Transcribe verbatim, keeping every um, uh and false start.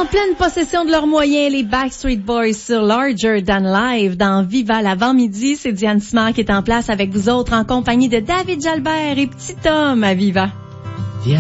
En pleine possession de leurs moyens, les Backstreet Boys sur Larger Than Life dans Viva l'avant-midi. C'est Diane Simard qui est en place avec vous autres en compagnie de David Jalbert et Petit Tom à Viva.